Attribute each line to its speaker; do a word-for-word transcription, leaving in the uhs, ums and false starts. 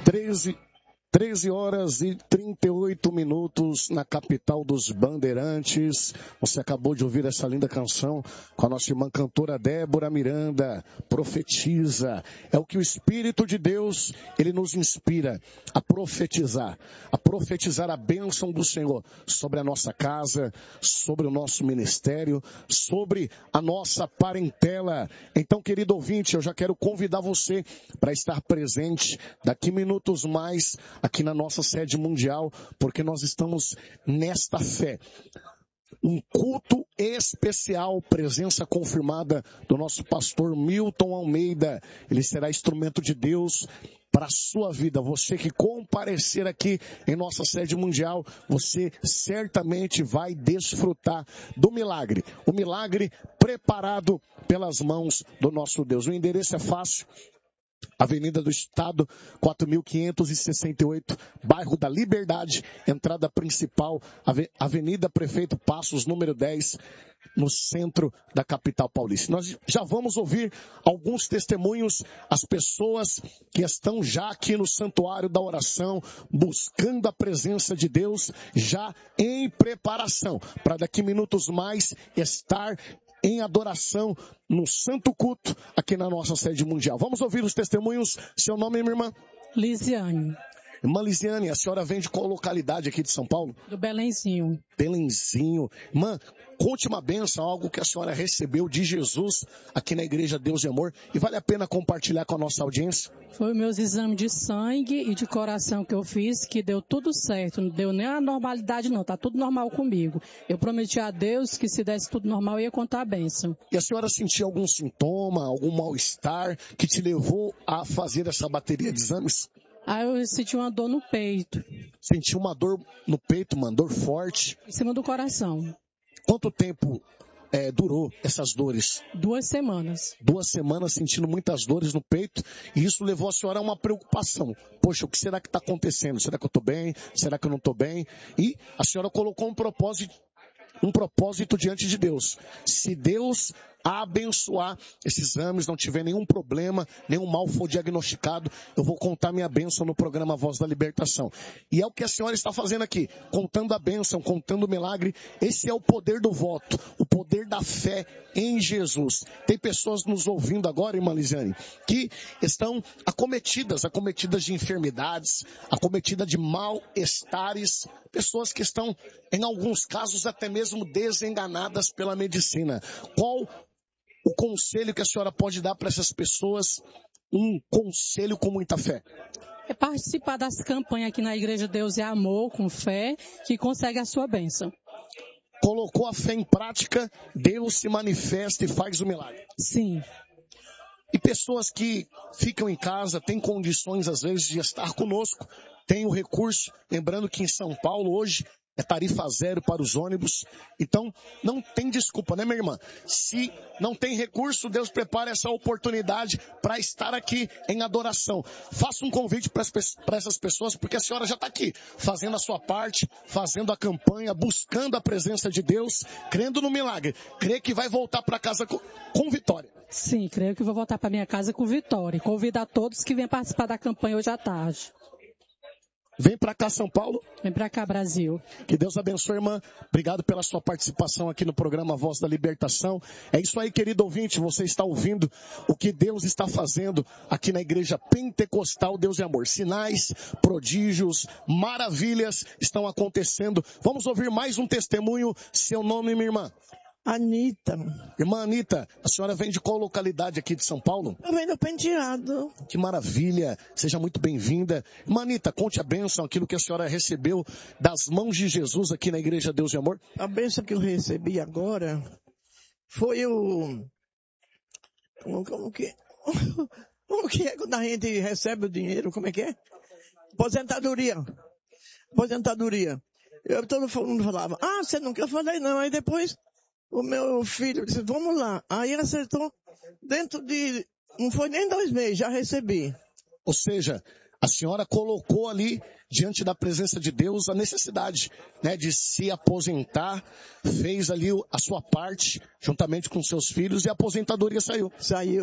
Speaker 1: treze, treze horas e trinta e oito minutos na capital dos Bandeirantes. Você acabou de ouvir essa linda canção com a nossa irmã cantora Débora Miranda. Profetiza. É o que o Espírito de Deus, ele nos inspira a profetizar. A profetizar a bênção do Senhor sobre a nossa casa, sobre o nosso ministério, sobre a nossa parentela. Então, querido ouvinte, eu já quero convidar você para estar presente daqui minutos mais aqui na nossa sede mundial, porque nós estamos nesta fé. Um culto especial, presença confirmada do nosso pastor Milton Almeida. Ele será instrumento de Deus para a sua vida. Você que comparecer aqui em nossa sede mundial, você certamente vai desfrutar do milagre. O milagre preparado pelas mãos do nosso Deus. O endereço é fácil. Avenida do Estado, quatro mil quinhentos e sessenta e oito, bairro da Liberdade, entrada principal, Avenida Prefeito Passos, número dez, no centro da capital paulista. Nós já vamos ouvir alguns testemunhos, as pessoas que estão já aqui no santuário da oração, buscando a presença de Deus, já em preparação, para daqui minutos mais estar em adoração no santo culto aqui na nossa sede mundial. Vamos ouvir os testemunhos. Seu nome, minha irmã?
Speaker 2: Lisiane.
Speaker 1: Irmã Lisiane, a senhora vem de qual localidade aqui de São Paulo?
Speaker 2: Do Belenzinho.
Speaker 1: Belenzinho. Irmã, conte uma bênção, algo que a senhora recebeu de Jesus aqui na Igreja Deus e Amor, e vale a pena compartilhar com a nossa audiência?
Speaker 2: Foi meus exames de sangue e de coração que eu fiz, que deu tudo certo, não deu nem a normalidade não, tá tudo normal comigo. Eu prometi a Deus que se desse tudo normal eu ia contar a bênção.
Speaker 1: E a senhora sentiu algum sintoma, algum mal-estar que te levou a fazer essa bateria de exames?
Speaker 2: Aí eu senti uma dor no peito.
Speaker 1: Sentiu uma dor no peito, uma dor forte?
Speaker 2: Em cima do coração.
Speaker 1: Quanto tempo é, durou essas dores?
Speaker 2: Duas semanas.
Speaker 1: Duas semanas sentindo muitas dores no peito, e isso levou a senhora a uma preocupação. Poxa, o que será que está acontecendo? Será que eu estou bem? Será que eu não estou bem? E a senhora colocou um propósito, um propósito diante de Deus. Se Deus abençoar esses exames, não tiver nenhum problema, nenhum mal for diagnosticado, eu vou contar minha bênção no programa Voz da Libertação. E é o que a senhora está fazendo aqui, contando a bênção, contando o milagre. Esse é o poder do voto, o poder da fé em Jesus. Tem pessoas nos ouvindo agora, irmã Lisiane, que estão acometidas, acometidas de enfermidades, acometidas de mal-estares, pessoas que estão, em alguns casos, até mesmo desenganadas pela medicina. Qual o conselho que a senhora pode dar para essas pessoas? Um conselho com muita fé.
Speaker 2: É participar das campanhas aqui na Igreja Deus e Amor, com fé, que consegue a sua bênção.
Speaker 1: Colocou a fé em prática, Deus se manifesta e faz o milagre.
Speaker 2: Sim.
Speaker 1: E pessoas que ficam em casa, têm condições às vezes de estar conosco, têm o recurso, lembrando que em São Paulo hoje é tarifa zero para os ônibus. Então, não tem desculpa, né, minha irmã? Se não tem recurso, Deus prepara essa oportunidade para estar aqui em adoração. Faça um convite para essas pessoas, porque a senhora já está aqui, fazendo a sua parte, fazendo a campanha, buscando a presença de Deus, crendo no milagre. Crê que vai voltar para casa com, com vitória.
Speaker 2: Sim, creio que vou voltar para minha casa com vitória. Convido a todos que venham participar da campanha hoje à tarde.
Speaker 1: Vem para cá, São Paulo.
Speaker 2: Vem para cá, Brasil.
Speaker 1: Que Deus abençoe, irmã. Obrigado pela sua participação aqui no programa Voz da Libertação. É isso aí, querido ouvinte. Você está ouvindo o que Deus está fazendo aqui na Igreja Pentecostal Deus e Amor. Sinais, prodígios, maravilhas estão acontecendo. Vamos ouvir mais um testemunho. Seu nome, minha irmã?
Speaker 3: Anita.
Speaker 1: Irmã Anita, a senhora vem de qual localidade aqui de São Paulo?
Speaker 3: Eu venho do Penteado.
Speaker 1: Que maravilha, seja muito bem-vinda. Irmã Anita, conte a bênção, aquilo que a senhora recebeu das mãos de Jesus aqui na Igreja Deus e Amor.
Speaker 3: A bênção que eu recebi agora foi o... Como, como que... Como que é quando a gente recebe o dinheiro? Como é que é? Aposentadoria. Aposentadoria. Eu, todo mundo falava, ah, você não quer? Eu falei não, aí depois... O meu filho disse, vamos lá. Aí acertou, dentro de, não foi nem dois meses, já recebi.
Speaker 1: Ou seja, a senhora colocou ali, diante da presença de Deus, a necessidade, né, de se aposentar, fez ali a sua parte, juntamente com seus filhos, e a aposentadoria saiu.
Speaker 3: Saiu.